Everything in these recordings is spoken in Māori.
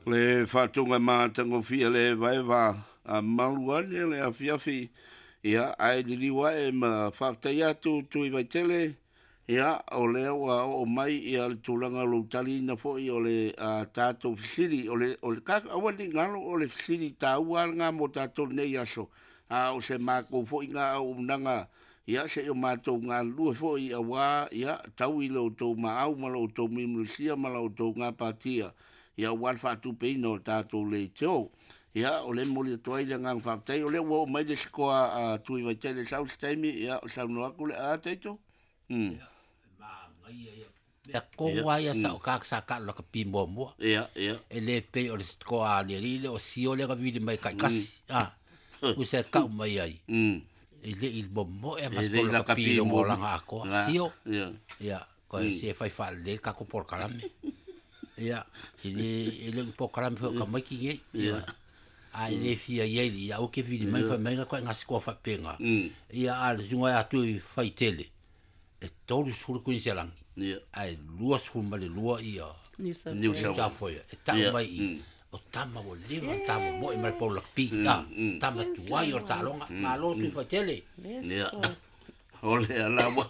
Le whatunga mā tango fia le vaiwa a maluane le a fiafi. Ia, ai liriwa e ma whaktai atu tui vai tele. Ia, o lea wa o mai ia le tūlanga loutali na fōi o le tātou fisiri. O le kaka awani ngalo o le fisiri tā ua ngā mo tātou nei aso. O se mākou fōi ngā au nanga. Ia, se o mātou ngā lua fōi a wā. Ia, tau i lau tau maau ma lau tau mimrusia ma lau tau ngā pātia. Ia wan fatu peino tātou le teo. Ia o le moli toai le ngang whaptai. O le wo mai le sikoa tui vai tele sau staimi. Ia o sau noaku le a teito. Ia kowa ia sa o kaksa lo ka pimbo mo. Ia, ia. E le pe o le sikoa le rile o sio le ka vidi mai kai kasi. U se kau mai ai. E le il bombo e mas ko lo ka pimbo langa ako. Sio. Ia. Ko se fai fa le ka ko por kalame. Ia, ele po karam fo ka mai ki ye. Ia. Ai le fia ye ia o ke vidi mai fa mai ko nga sko fa penga. Ia al zunga atu fai tele. E todo sur ko ni selang. Ia. Ai lua sur male lua ia. New South Wales. E ta mai i. O tama o leva tama mo e mai po la pika. Tama tuai o talonga ma lo tu fa tele. Ia. Ole ala wa.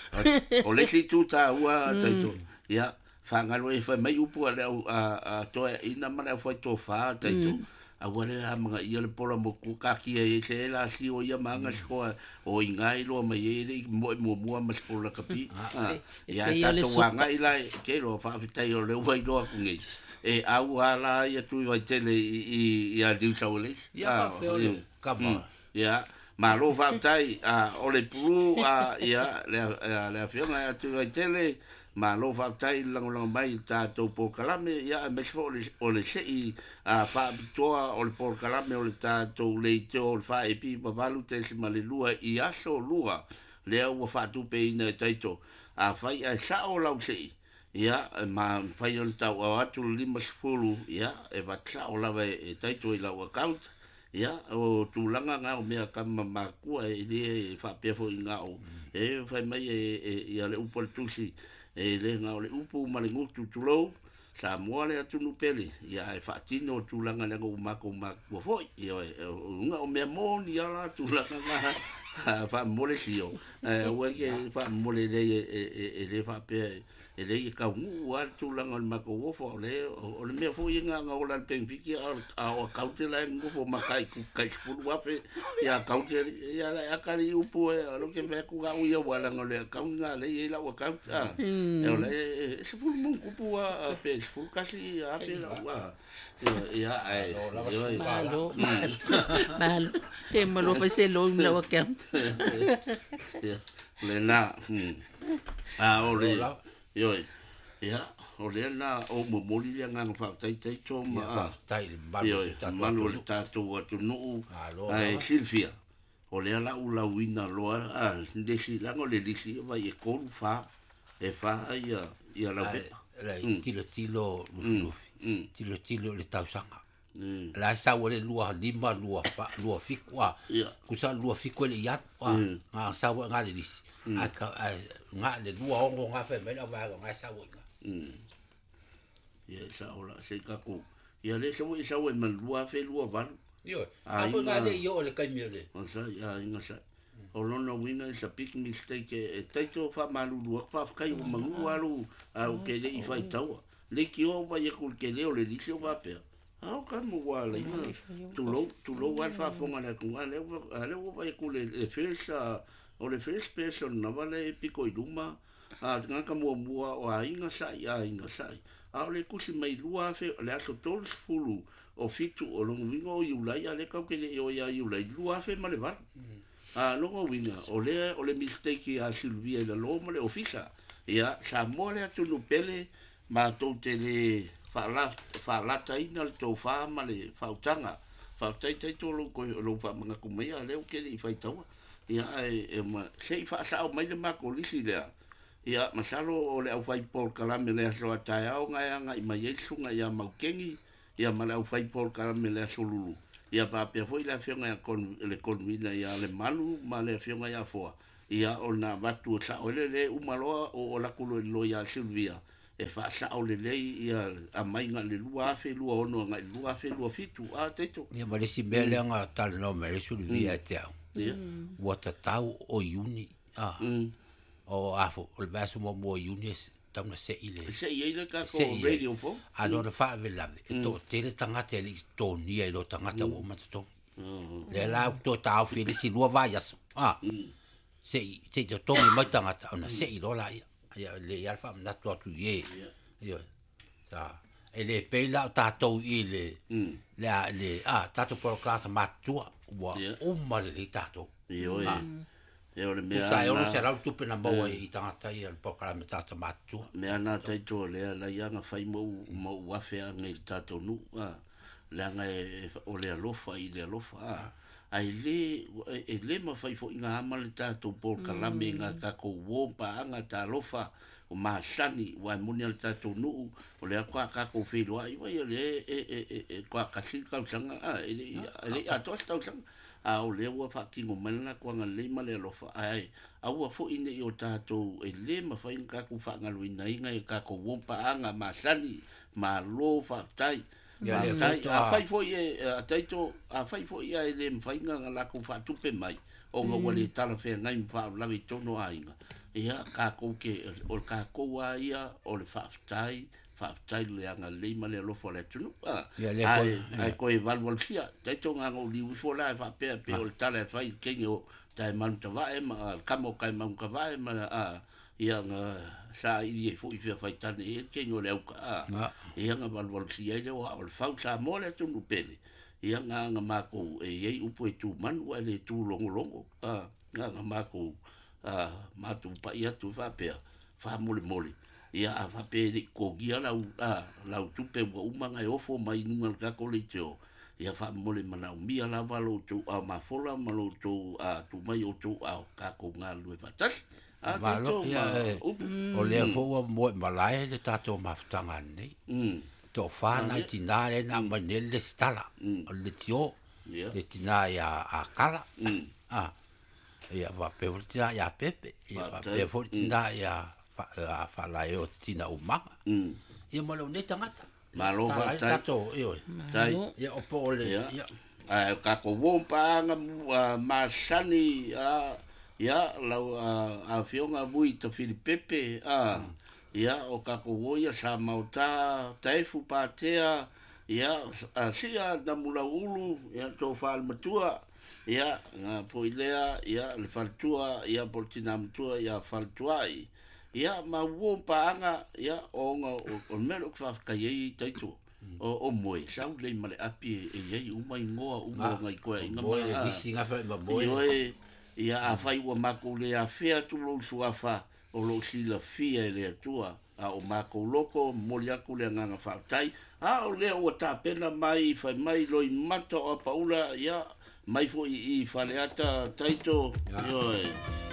Ole si tu ta wa taito. Ia. Whangalo e whai mai upu a toa ina mana whai tō whaa taito. A wale a mga ia le pola mo kukaki e se e la si o ia maanga sikoa o i ngai loa mai e rei mo e mua mas pola kapi. Ia tato wanga i lai ke loa whaafitai o leo wai loa kungi. E au a la ia tui vai tele i a New South Wales. Ia whawheo kama. Ia. Ma lo whaafitai o le puru ia lea whionga ia tui vai tele. Ma lo whaatai lango mai tātou pōkalame, ia e mesho o le sei whaapitoa o le pōkalame o le tātou leiteo o le whaepi papalu te se ma le lua i aso lua lea ua whaatupe ina e taito. Whai a sa o lau sei, ia ma whai o le tau au atu lima sifuru, ia e wata o lawa e taito i lau account, ia o tūlanga ngā o mea kama makua e le whaapefo i ngā o. E whai mai e le upole tusi, e le nga o le upu ma le ngutu tulou sa moa le atu nupele ia e whaatino o tūlanga le ngau mako makua foi ia unga o mea mōni ala tūlanga ngā whaamole sio ua ke whaamole le e le whaapea e le i kau ngu a tūlanga o le mako wofo o le mea foi ngā ngā ola le pengpiki a o kaute la e ngufo makai kai furu wape ia kaute ia la akari upu e alo ke mea ku ngā uia wala ngā le kaunga ngā le i la ua kaute e o le se furu mungu upu a pe se furu kasi a pe la ua ia ai malo te malo pa se lo la ua kaute le na o le Ioi, ia, o lea na o momoli lea nganga whaatai taito ma ioi, malu le tātou atu nuu ai Silvia, o lea lau lauina loa, lesi lango le lisi vai e koru wha, e wha ia lau pepa. Tilo lufi, tilo le tausanga. La sa wale lua lima lua fikwa, kusa lua fikwa le iat, ngā sa wale ngā le lisi. Ngā le lua ongo ngā whai mena wāga ngā sa wale. Ia sa ola, se kako. Ia le sa wale man lua whai lua waru. Ia, apu ngā le io le kaimia le. O sa, ia inga sa. O lona winga is a big mistake e taito wha malu lua kwa whakai o mangu waru au ke le i whai taua. Le ki o wai e kul ke leo le lisi o wapea. Au ka mo wala ina tulo wal fa fonga na kunga le o vai ku le first o le first person na vale piko i luma nga ka mo o inga sai au le kusi mai lua fe le aso tols fulu o fitu o longo winga o iulai ale ka ke le o ia iulai lua fe ma le var longo winga o le mistake a Silvia le lo mo le ofisa ia sa mo le atu no pele ma to te le whaalata ina le tō whaama le whautanga. Whautaitai tō lo whaamanga kumea leo kere i whaitaua. Ia e se i whaasao mai le mako lisi lea. Ia masalo o le au whai Paul Kalame lea soa tae au ngai anga i mai eisunga ia maukengi. Ia ma le au whai Paul Kalame lea solulu. Ia pāpea fwoi lea whionga le konvina ia le malu ma le whionga ia foa. Ia o na watu o sa o le umaloa o lakulo lo ia Silvia. e fa sa o le lei ia a mai nga le lua fe lua ono nga lua fe lua fitu a teto ia ma le si mele nga tal no me su via te ia wata tau o uni o afo o le basu mo uni tau na se ile ka ko radio fo a no fa vela to te tanga te li to ni e lo tanga ta o matato le la to tau fi le si lua vai aso se te to mai tanga ta na se lo la ia le alfa na to tu ye ia sa ele pela tato ile le tato por casa matua wa umma le tato io e o le mea sai o se rau tupe na maua i tangata i al pokala me tato matua mea na taito le la ianga fai mo wafea ngai tato nu le anga o le alofa i le alofa ai le ma fai fo inga ama le tato por kalame nga kako wopa anga ta alofa o masani wa muni al tato nu o le akwa kako filo ai wa le kwa kasi ka sanga ele atos tau sanga a o le wa fa kingo mena kwa nga le ma le alofa ai a wa fo ine o tato le ma fai kako fa nga luina inga kako wopa anga masani ma lo fa tai a fai foi a taito a fai foi a ele mfainga la ku fa tupe mai o nga wale tala fe ngai mfa la vi tono ainga ia ka ko ke o ka ko wa ia o le fa tai le anga le male lo fo le tunu ai ko e valvol sia taito nga ngo li fo la fa pe o tala fai kenyo tai man ta va e ma kamo kai man ka va e ma ia nga sa i fu i fa tane e kenyo le ka ia nga valvol sia le o fa sa mo le tunu pele ia nga mako e ye upo e tu man wa le tu longo nga mako matu pa ia tu fa pe fa mole ia a fa pe ko gia la tu pe wa umanga e ofo mai nunga ka ko le tio ia fa mole mana mi ala valo tu a ma fola malo tu tu mai o tu a ka ko nga lu fa tas o le fo mo malai le tato maftanga nei to fa na tinare na manele stala o le tio le tina ya a kala ia va pe volta ya pepe ia va pe volta ya fa la yo tina uma ia mo le tangata malo va tato io tai ia o pole ia ka ko wompa nga masani ia la a fionga bui to filipepe ia o ka ko woia sa mauta taifu patea ia sia da mulaulu ia to fal matua ia nga poilea ia le faltua ia portina matua ia faltuai ia ma wompa anga ia o nga o mero fa ka ye taito o moi sa le male api e ye uma ingoa ngai ko inga mai singa fa mo ia a fai wa makule a fea tu lo suafa o lo sila fia le tua a o mako loko moliaku le nganga fatai o le o ta pena mai fai mai loi mata o paula ia mai fo i faleata taito yo